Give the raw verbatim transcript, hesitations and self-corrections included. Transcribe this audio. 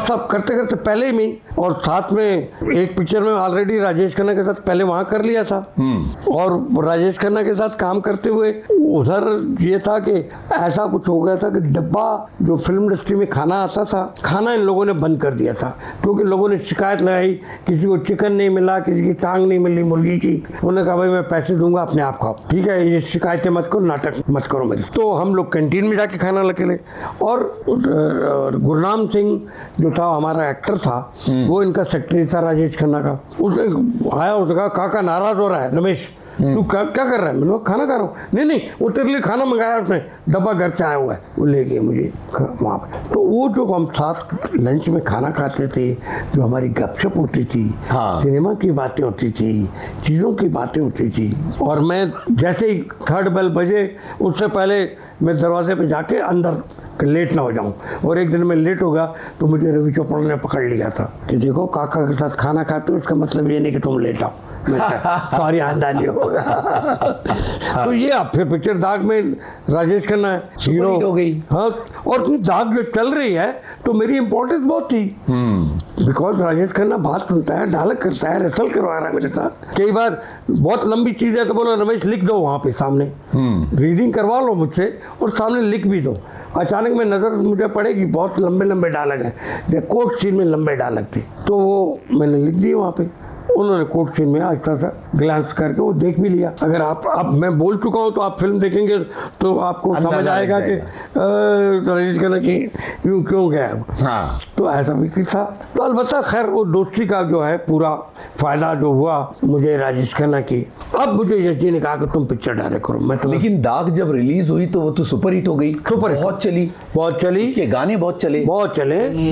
सब करते करते पहले में, और साथ में एक पिक्चर में ऑलरेडी राजेश खन्ना के साथ पहले वहाँ कर लिया था। और राजेश खन्ना के साथ काम करते हुए उधर ये था कि ऐसा कुछ हो गया था कि डब्बा जो फिल्म इंडस्ट्री में खाना आता था, खाना इन लोगों ने बंद कर दिया था, क्योंकि लोगों ने शिकायत लगाई, किसी को चिकन नहीं मिला, किसी की टांग नहीं मिली मुर्गी की। उन्होंने कहा भाई मैं पैसे दूंगा, अपने आप खाओ, ठीक है, ये शिकायतें मत करो, नाटक मत करो मेरी। तो हम लोग कैंटीन में जाके खाना लेके ले। और गुरनाम सिंह जो था हमारा एक्टर था, वो इनका सेक्रेटरी था राजेश खन्ना का। उसने आया, उसने कहा काका नाराज हो रहा है रमेश, तू क्या क्या कर रहा है? मैंने कहा खाना खा रहा हूँ। नहीं नहीं, वो तेरे लिए खाना मंगाया उसने, डब्बा घर से आया हुआ है, वो ले गए मुझे वहाँ पे। तो वो जो हम साथ लंच में खाना खाते थे, जो हमारी गपशप होती थी, हाँ। सिनेमा की बातें होती थी, चीज़ों की बातें होती थी। और मैं जैसे ही थर्ड बेल बजे, उससे पहले मैं दरवाजे पे जाके अंदर लेट ना हो जाऊं। और एक दिन मैं लेट हो गया तो मुझे रवि चोपड़ा ने पकड़ लिया था कि देखो काका के साथ खाना खाते हो, इसका मतलब ये नहीं कि तुम लेट आओ। सॉरी आंदा नहीं होगा। तो ये अब फिर पिक्चर दाग में राजेश खन्ना हीरो हो गई। हाँ, और दाग जो चल रही है तो मेरी इंपॉर्टेंस बहुत थी, बिकॉज राजेश खन्ना बात सुनता है, डायलॉग करता है, रिहर्सल करवा रहा है मेरे साथ। कई बार बहुत लंबी चीज़ है तो बोलो रमेश लिख दो वहाँ पे सामने, रीडिंग करवा लो मुझसे और सामने लिख भी दो। अचानक में नज़र मुझे पड़ेगी, बहुत लंबे लंबे डायलॉग हैं, कोर्ट सीन में लंबे डायलॉग थे, तो वो मैंने लिख दिए वहाँ पे। उन्होंने कोर्ट सीन में आज तक ग्लांस करके वो देख भी लिया। अगर आप अब मैं बोल चुका हूँ तो आप फिल्म देखेंगे तो आपको समझ आएगा कि राजेश खन्ना की यूँ क्यों गया। हाँ। तो ऐसा भी था। तो अलबत्ता खैर वो दोस्ती का जो है पूरा फायदा जो हुआ मुझे राजेश खन्ना की। अब मुझे यश जी ने कहा कि तुम पिक्चर डायरेक्ट करो। मैं तो लेकिन दाग जब रिलीज हुई तो वो तो सुपर हिट हो गई, सुपर बहुत चली बहुत चली, के गाने बहुत चले बहुत चले।